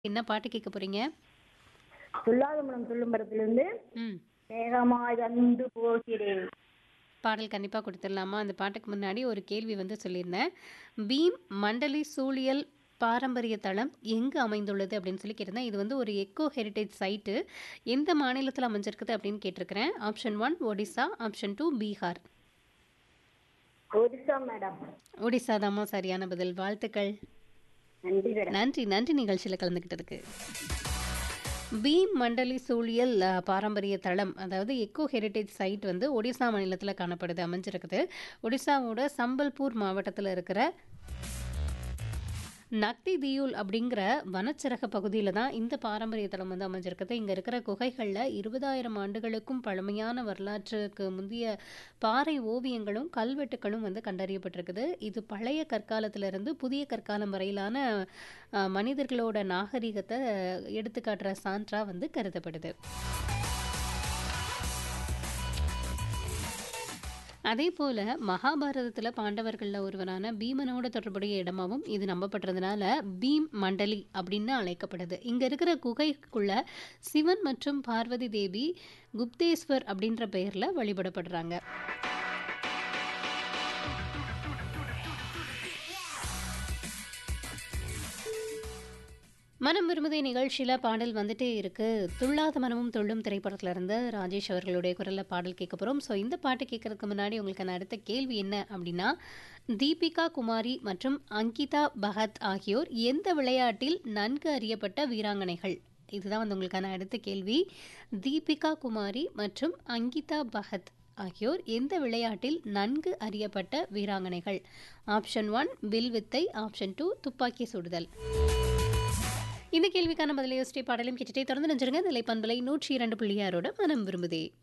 என்ன பாட்டு கேட்க போறீங்க? சொல்லாத மனம் சொல்லும் படத்திலிருந்து ம். வேகமாய் வந்து போகிறேன். பாடல் கண்டிப்பா குடுத்துடலாமா? அந்த பாட்டுக்கு முன்னாடி ஒரு கேள்வி வந்து சொல்லியிருந்தேன். பீம் மண்டலி சூழியல் பாரம்பரிய தளம் எங்கு அமைந்துள்ளது அப்படின்னு சொல்லி கேட்டிருந்தேன். இது வந்து ஒரு எக்கோ ஹெரிடேஜ் சைட்டு. எந்த மாநிலத்தில அமைஞ்சிருக்குது அப்படின்னு கேட்டிருக்கிறேன். Option 1 Odisha, option 2 Bihar. Orissa madam. Odisha தாம்மா சரியான பதில். வாழ்த்துக்கள். நன்றி மேடம். நன்றி, நன்றி நிகழ்ச்சியில கலந்துக்கிட்டதுக்கு. பீம் மண்டலி சூழியல் பாரம்பரிய தளம் அதாவது எக்கோ ஹெரிடேஜ் சைட் வந்து ஒடிசா மாநிலத்தில் காணப்படுது, அமைஞ்சிருக்குது. ஒடிசாவோட சம்பல்பூர் மாவட்டத்தில் இருக்கிற நக்தி தியூல் அப்படிங்கிற வனச்சரக பகுதியில் தான் இந்த பாரம்பரிய தளம் வந்து அமைஞ்சிருக்குது. இங்கே இருக்கிற குகைகளில் 20,000 ஆண்டுகளுக்கும் பழமையான வரலாற்றுக்கு முந்தைய பாறை ஓவியங்களும் கல்வெட்டுகளும் வந்து கண்டறியப்பட்டிருக்குது. இது பழைய கற்காலத்திலிருந்து புதிய கற்காலம் வரையிலான மனிதர்களோட நாகரிகத்தை எடுத்துக்காட்டுற சான்றா வந்து கருதப்படுது. அதே போல மகாபாரதத்தில் பாண்டவர்களில் ஒருவரான பீமனோட தொடர்புடைய இடமாவும் இது நம்பப்படுறதுனால பீம் மண்டலி அப்படின்னு அழைக்கப்படுது. இங்கே இருக்கிற குகைக்குள்ள சிவன் மற்றும் பார்வதி தேவி குப்தேஸ்வர் அப்படின்ற பெயரில் வழிபடப்படுறாங்க. மனம் விரும்புதே நிகழ்ச்சியில் பாடல் வந்துட்டே இருக்கு. துள்ளாத மனமும் துள்ளும் திரைப்படத்துல இருந்து ராஜேஷ் அவர்களுடைய குரலில் பாடல் கேட்க போகிறோம். ஸோ இந்த பாட்டு கேட்கறதுக்கு முன்னாடி உங்களுக்கு நான் அடுத்த கேள்வி என்ன அப்படின்னா, தீபிகா குமாரி மற்றும் அங்கிதா பகத் ஆகியோர் எந்த விளையாட்டில் நன்கு அறியப்பட்ட வீராங்கனைகள்? இதுதான் வந்து உங்களுக்கான அடுத்த கேள்வி. தீபிகா குமாரி மற்றும் அங்கிதா பகத் ஆகியோர் எந்த விளையாட்டில் நன்கு அறியப்பட்ட வீராங்கனைகள்? ஆப்ஷன் 1 வில் வித்தை, ஆப்ஷன் 2 துப்பாக்கி சுடுதல். இந்த கேள்விக்கான பதிலை யோசிச்சே பாடலும் கேட்டுட்டே தொடர்ந்து நினைச்சிருங்க. நிலைப்பண்பலை 102.6 மனம் விரும்புதே.